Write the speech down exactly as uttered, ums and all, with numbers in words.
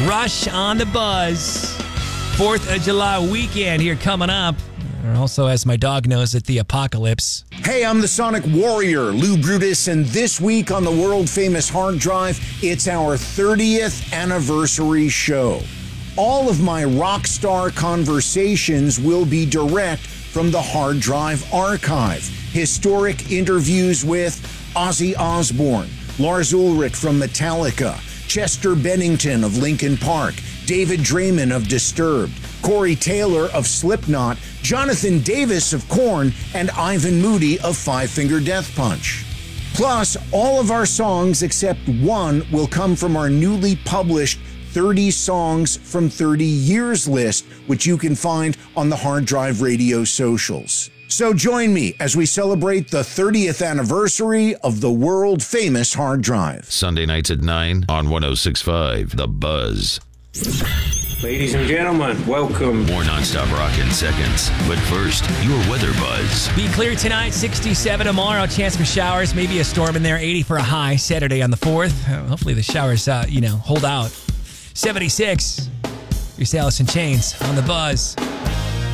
Rush on the Buzz. fourth of July weekend here coming up. Also, as my dog knows it, the apocalypse. Hey, I'm the Sonic Warrior, Lou Brutus, and this week on the world-famous Hard Drive, it's our thirtieth anniversary show. All of my rock star conversations will be direct from the Hard Drive archive. Historic interviews with Ozzy Osbourne, Lars Ulrich from Metallica, Chester Bennington of Linkin Park, David Draymond of Disturbed, Corey Taylor of Slipknot, Jonathan Davis of Korn, and Ivan Moody of Five Finger Death Punch. Plus, all of our songs except one will come from our newly published thirty Songs from thirty Years list, which you can find on the Hard Drive Radio socials. So join me as we celebrate the thirtieth anniversary of the world-famous Hard Drive. Sunday nights at nine on one oh six point five The Buzz. Ladies and gentlemen, welcome. More nonstop rock in seconds. But first, your weather buzz. Be clear tonight, sixty-seven tomorrow. Chance for showers, maybe a storm in there. eighty for a high. Saturday on the fourth. Uh, hopefully the showers, uh, you know, hold out. seventy-six. Your Alice in Chains on the Buzz.